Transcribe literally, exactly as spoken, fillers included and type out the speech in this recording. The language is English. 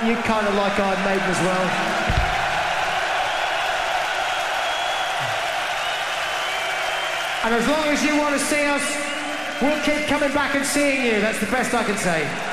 you kind of like Iron Maiden as well. And as long as you want to see us, we'll keep coming back and seeing you. That's the best I can say.